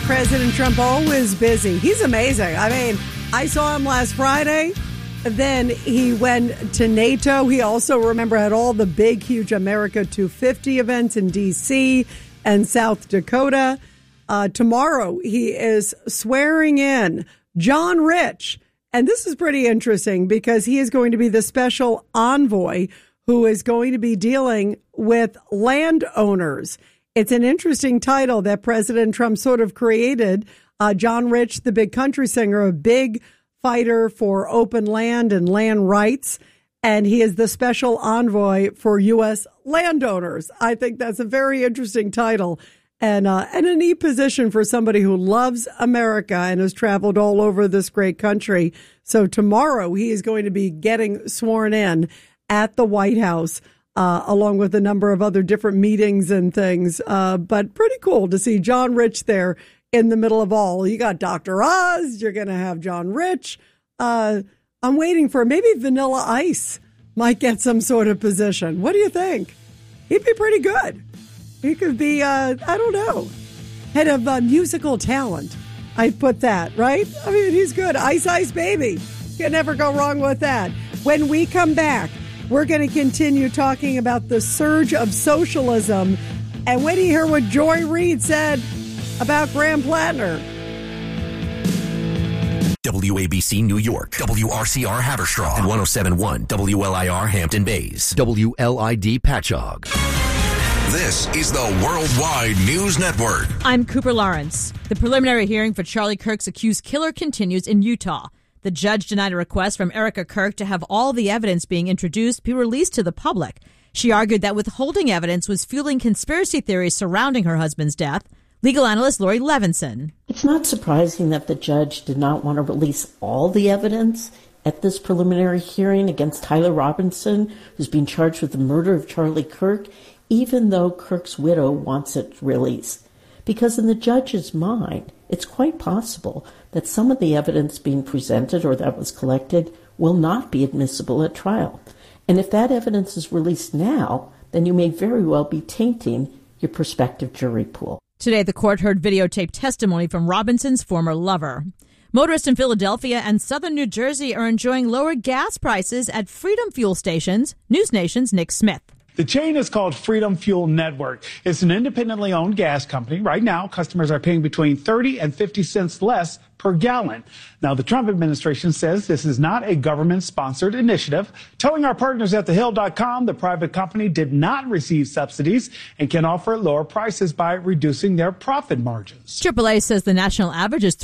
President Trump always busy. He's amazing. I mean, I saw him last Friday. Then he went to NATO. He also, remember, had all the big, huge America 250 events in D.C. and South Dakota. Tomorrow, he is swearing in John Rich. And this is pretty interesting because he is going to be the special envoy who is going to be dealing with landowners. It's an interesting title that President Trump sort of created. John Rich, the big country singer, a big fighter for open land and land rights. And he is the special envoy for U.S. landowners. I think that's a very interesting title and a neat position for somebody who loves America and has traveled all over this great country. So tomorrow he is going to be getting sworn in at the White House, along with a number of other different meetings and things. But pretty cool to see John Rich there in the middle of all. You got Dr. Oz. You're going to have John Rich. I'm waiting for maybe Vanilla Ice might get some sort of position. What do you think? He'd be pretty good. He could be, I don't know, head of musical talent. I'd put that, right? I mean, he's good. Ice Ice Baby. Can never go wrong with that. When we come back, we're going to continue talking about the surge of socialism. And wait to hear what Joy Reid said about Graham Plattner. WABC New York, WRCR Haverstraw, and 107.1 WLIR Hampton Bays, WLID Patchogue. This is the Worldwide News Network. I'm Cooper Lawrence. The preliminary hearing for Charlie Kirk's accused killer continues in Utah. The judge denied a request from Erica Kirk to have all the evidence being introduced be released to the public. She argued that withholding evidence was fueling conspiracy theories surrounding her husband's death. Legal analyst Lori Levinson. It's not surprising that the judge did not want to release all the evidence at this preliminary hearing against Tyler Robinson, who's being charged with the murder of Charlie Kirk, even though Kirk's widow wants it released. Because in the judge's mind, it's quite possible that some of the evidence being presented or that was collected will not be admissible at trial. And if that evidence is released now, then you may very well be tainting your prospective jury pool. Today, the court heard videotaped testimony from Robinson's former lover. Motorists in Philadelphia and southern New Jersey are enjoying lower gas prices at Freedom fuel stations. News Nation's Nick Smith. The chain is called Freedom Fuel Network. It's an independently owned gas company. Right now, customers are paying between 30 and 50 cents less per gallon. Now, the Trump administration says this is not a government-sponsored initiative. Telling our partners at thehill.com the private company did not receive subsidies and can offer lower prices by reducing their profit margins. AAA says the national average is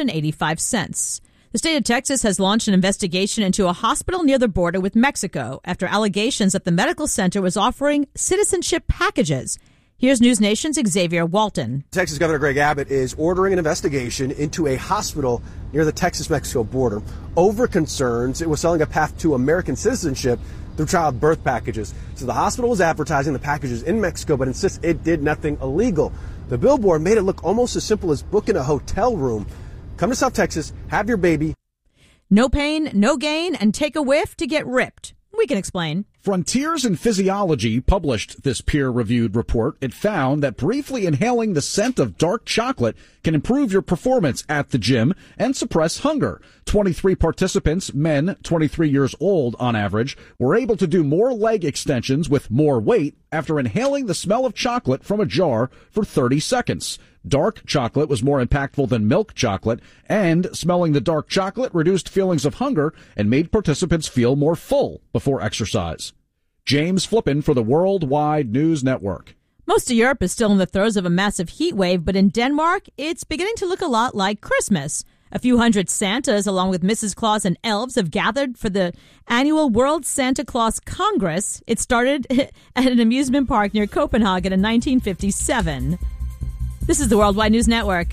$3.85. The state of Texas has launched an investigation into a hospital near the border with Mexico after allegations that the medical center was offering citizenship packages. Here's News Nation's Xavier Walton. Texas Governor Greg Abbott is ordering an investigation into a hospital near the Texas-Mexico border over concerns it was selling a path to American citizenship through child birth packages. So the hospital was advertising the packages in Mexico, but insists it did nothing illegal. The billboard made it look almost as simple as booking a hotel room. Come to South Texas, have your baby. No pain, no gain, and take a whiff to get ripped. We can explain. Frontiers in Physiology published this peer-reviewed report. It found that briefly inhaling the scent of dark chocolate can improve your performance at the gym and suppress hunger. 23 participants, men 23 years old on average, were able to do more leg extensions with more weight after inhaling the smell of chocolate from a jar for 30 seconds. Dark chocolate was more impactful than milk chocolate, and smelling the dark chocolate reduced feelings of hunger and made participants feel more full before exercise. James Flippin for the Worldwide News Network. Most of Europe is still in the throes of a massive heat wave, but in Denmark, it's beginning to look a lot like Christmas. A few hundred Santas, along with Mrs. Claus and elves, have gathered for the annual World Santa Claus Congress. It started at an amusement park near Copenhagen in 1957. This is the Worldwide News Network.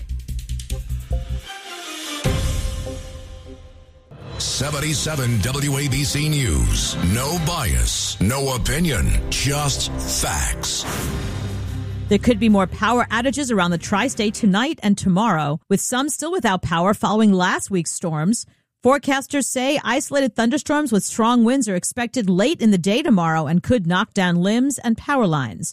77 WABC News. No bias, no opinion, just facts. There could be more power outages around the tri-state tonight and tomorrow, with some still without power following last week's storms. Forecasters say isolated thunderstorms with strong winds are expected late in the day tomorrow and could knock down limbs and power lines.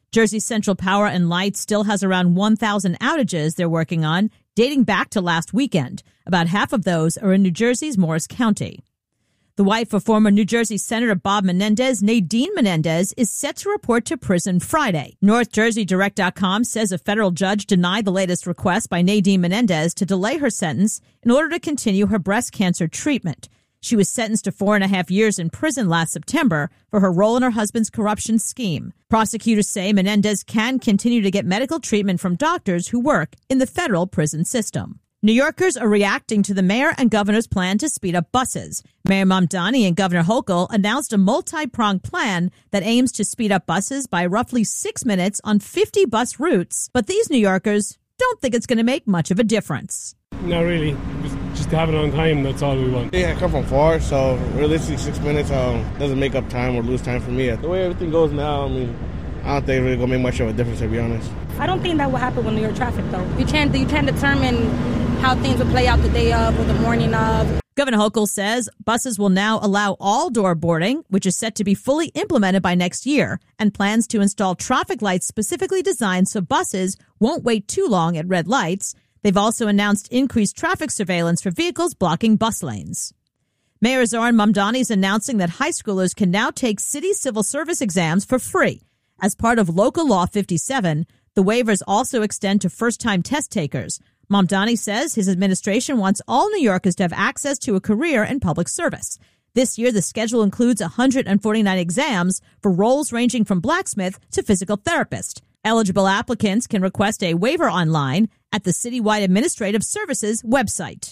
Jersey Central Power and Light still has around 1,000 outages they're working on, dating back to last weekend. About half of those are in New Jersey's Morris County. The wife of former New Jersey Senator Bob Menendez, Nadine Menendez, is set to report to prison Friday. NorthJerseyDirect.com says a federal judge denied the latest request by Nadine Menendez to delay her sentence in order to continue her breast cancer treatment. She was sentenced to 4.5 years in prison last September for her role in her husband's corruption scheme. Prosecutors say Menendez can continue to get medical treatment from doctors who work in the federal prison system. New Yorkers are reacting to the mayor and governor's plan to speed up buses. Mayor Mamdani and Governor Hochul announced a multi-pronged plan that aims to speed up buses by roughly 6 minutes on 50 bus routes. But these New Yorkers don't think it's going to make much of a difference. Not really. Just to have it on time, that's all we want. Yeah, I come from far, so realistically 6 minutes doesn't make up time or lose time for me. The way everything goes now, I don't think it's really going to make much of a difference, to be honest. I don't think that will happen with New York traffic, though. You can't determine how things will play out the day of or the morning of. Governor Hochul says buses will now allow all-door boarding, which is set to be fully implemented by next year, and plans to install traffic lights specifically designed so buses won't wait too long at red lights. They've also announced increased traffic surveillance for vehicles blocking bus lanes. Mayor Zohran Mamdani is announcing that high schoolers can now take city civil service exams for free. As part of Local Law 57, the waivers also extend to first-time test takers. Mamdani says his administration wants all New Yorkers to have access to a career in public service. This year, the schedule includes 149 exams for roles ranging from blacksmith to physical therapist. Eligible applicants can request a waiver online at the Citywide Administrative Services website.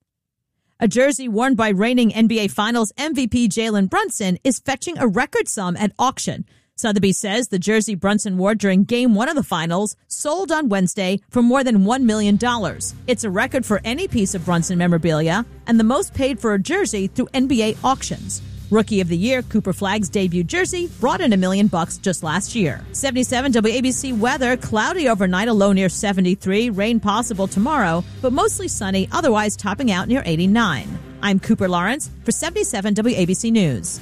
A jersey worn by reigning NBA Finals MVP Jalen Brunson is fetching a record sum at auction. Sotheby's says the jersey Brunson wore during Game 1 of the Finals sold on Wednesday for more than $1 million. It's a record for any piece of Brunson memorabilia and the most paid for a jersey through NBA auctions. Rookie of the Year, Cooper Flagg's debut jersey brought in $1 million just last year. 77 WABC weather, cloudy overnight, a low near 73, rain possible tomorrow, but mostly sunny, otherwise topping out near 89. I'm Cooper Lawrence for 77 WABC News.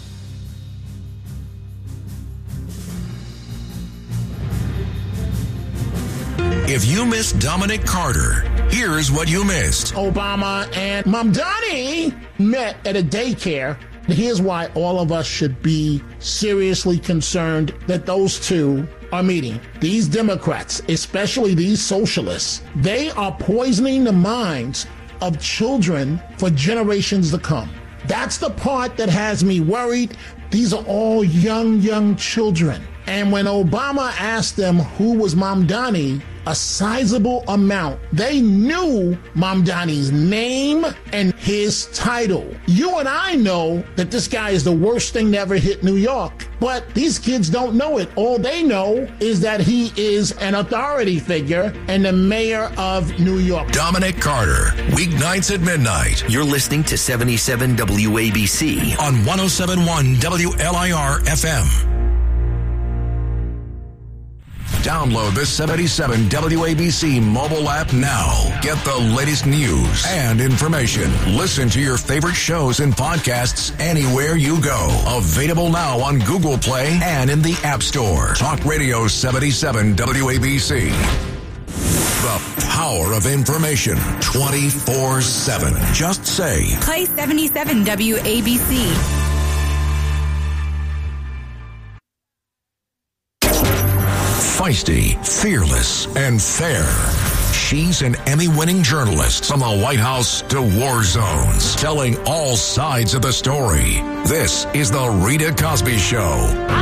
If you missed Dominic Carter, here's what you missed. Obama and Mamdani met at a daycare. Here's why all of us should be seriously concerned that those two are meeting. These Democrats, especially these socialists, they are poisoning the minds of children for generations to come. That's the part that has me worried. These are all young children. And when Obama asked them who was Mamdani, a sizable amount, they knew Mamdani's name and his title. You and I know that this guy is the worst thing to ever hit New York, but these kids don't know it. All they know is that he is an authority figure and the mayor of New York. Dominic Carter, weeknights at midnight. You're listening to 77 WABC on 107.1 WLIR FM. Download the 77 WABC mobile app now. Get the latest news and information. Listen to your favorite shows and podcasts anywhere you go. Available now on Google Play and in the App Store. Talk Radio 77 WABC. The power of information 24/7. Just say, play 77 WABC. Feisty, fearless, and fair. She's an Emmy-winning journalist from the White House to war zones, telling all sides of the story. This is The Rita Cosby Show.